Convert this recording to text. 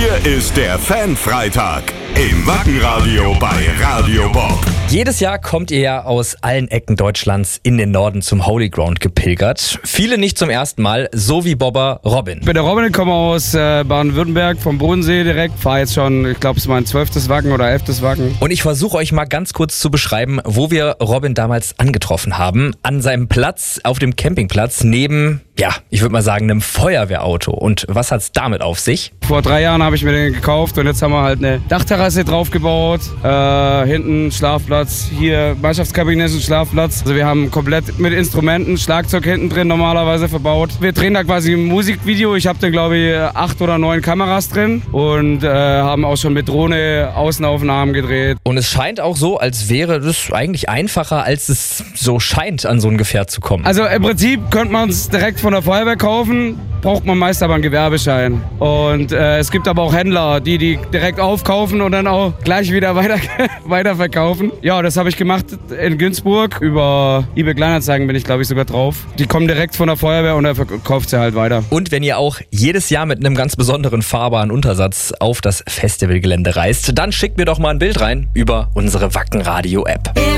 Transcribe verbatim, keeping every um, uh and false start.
Hier ist der Fan-Freitag im Wackenradio bei Radio Bob. Jedes Jahr kommt ihr ja aus allen Ecken Deutschlands in den Norden zum Holy Ground gepilgert. Viele nicht zum ersten Mal, so wie Bobber Robin. Ich bin der Robin, komme aus äh, Baden-Württemberg, vom Bodensee direkt. Fahre jetzt schon, ich glaube, es ist mein zwölftes Wacken oder elftes Wacken. Und ich versuche euch mal ganz kurz zu beschreiben, wo wir Robin damals angetroffen haben. An seinem Platz, auf dem Campingplatz, neben, ja, ich würde mal sagen, einem Feuerwehrauto. Und was hat's damit auf sich? Vor drei Jahren habe ich mir den gekauft und jetzt haben wir halt eine Dachterrasse draufgebaut. Äh, hinten Schlafplatz, hier Mannschaftskabinett und Schlafplatz. Also wir haben komplett mit Instrumenten, Schlagzeug hinten drin normalerweise verbaut. Wir drehen da quasi ein Musikvideo. Ich habe da glaube ich acht oder neun Kameras drin und äh, haben auch schon mit Drohne Außenaufnahmen gedreht. Und es scheint auch so, als wäre das eigentlich einfacher, als es so scheint, an so ein Gefährt zu kommen. Also im Prinzip könnte man es direkt von der Feuerwehr kaufen, braucht man meist aber einen Gewerbeschein. Und äh, es gibt aber auch Händler, die die direkt aufkaufen und dann auch gleich wieder weiter, weiterverkaufen. Ja, das habe ich gemacht in Günzburg. Über eBay Kleinanzeigen bin ich, glaube ich, sogar drauf. Die kommen direkt von der Feuerwehr und er verkauft sie halt weiter. Und wenn ihr auch jedes Jahr mit einem ganz besonderen fahrbaren Untersatz auf das Festivalgelände reist, dann schickt mir doch mal ein Bild rein über unsere Wackenradio-App.